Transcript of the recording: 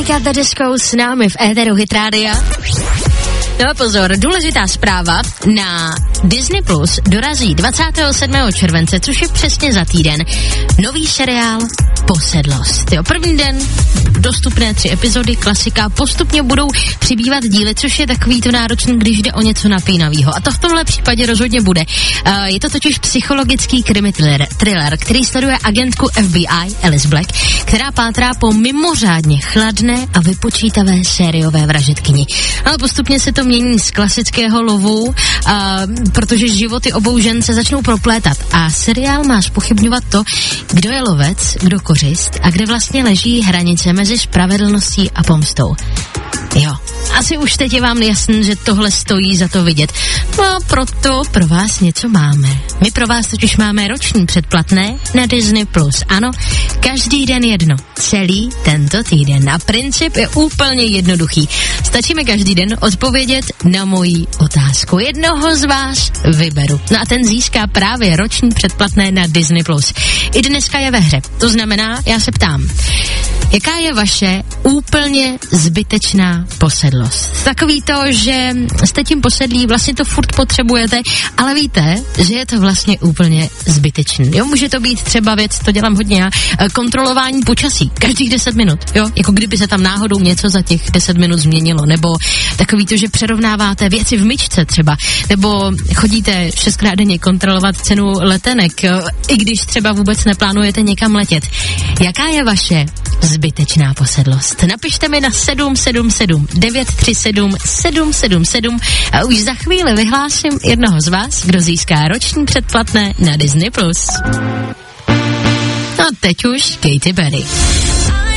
Panic at the Disco s námi v éteru Hit Rádia. No a pozor, důležitá zpráva, na Disney Plus dorazí 27. července, což je přesně za týden, nový seriál Posedlost. Jo, první den dostupné 3 epizody, klasika, postupně budou přibývat díly, což je takový to náročný, když jde o něco napínavého. A to v tomhle případě rozhodně bude. Je to totiž psychologický krimi thriller, který sleduje agentku FBI Alice Black, která pátrá po mimořádně chladné a vypočítavé sériové vražedkyni. Ale postupně se to mění z klasického lovu, protože životy obou žen se začnou proplétat a seriál má zpochybňovat to, kdo je lovec, kdo kořist a kde vlastně leží hranice mezi spravedlností a pomstou. Jo, asi už teď je vám jasný, že tohle stojí za to vidět. No a proto pro vás něco máme. My pro vás totiž máme roční předplatné na Disney Plus. Ano, každý den jedno. Celý tento týden. A princip je úplně jednoduchý. Stačí mi každý den odpovědět na moji otázku. Jednoho z vás vyberu. No a ten získá právě roční předplatné na Disney Plus. I dneska je ve hře. To znamená, já se ptám, jaká je vaše úplně zbytečná posedlost? Takový to, že jste tím posedlí, vlastně to furt potřebujete, ale víte, že je to vlastně úplně zbytečný. Jo, může to být třeba věc, to dělám hodně já, kontrolování počasí každých 10 minut, jo, jako kdyby se tam náhodou něco za těch 10 minut změnilo, nebo takový to, že přerovnáváte věci v myčce třeba, nebo chodíte 6krát denně kontrolovat cenu letenek, jo, i když třeba vůbec neplánujete někam letět. Jaká je vaše zbytečná posedlost? Napište mi na 777 937 777 a už za chvíli vyhlásím jednoho z vás, kdo získá roční předplatné na Disney Plus. A teď už Katy Perry.